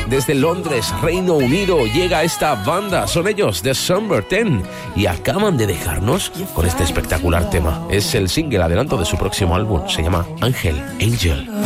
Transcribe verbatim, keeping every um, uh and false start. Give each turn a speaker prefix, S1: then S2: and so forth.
S1: Desde Londres, Reino Unido, llega esta banda. Son ellos, December ten, y acaban de dejarnos con este espectacular tema. Es el single adelanto de su próximo álbum. Se llama Ángel, Angel.